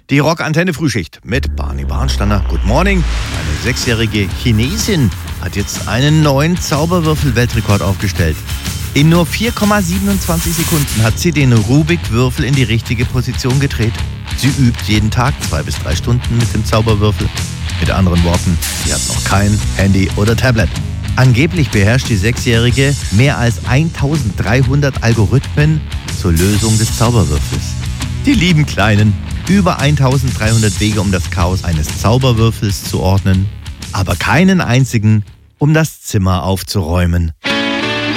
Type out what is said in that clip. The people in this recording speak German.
Die Rock-Antenne-Frühschicht mit Barney Barnsteiner. Good morning. Eine 6-jährige Chinesin hat jetzt einen neuen Zauberwürfel-Weltrekord aufgestellt. In nur 4,27 Sekunden hat sie den Rubik-Würfel in die richtige Position gedreht. Sie übt jeden Tag 2 bis 3 Stunden mit dem Zauberwürfel. Mit anderen Worten, sie hat noch kein Handy oder Tablet. Angeblich beherrscht die 6-Jährige mehr als 1300 Algorithmen zur Lösung des Zauberwürfels. Die lieben Kleinen. Über 1300 Wege, um das Chaos eines Zauberwürfels zu ordnen, aber keinen einzigen, um das Zimmer aufzuräumen.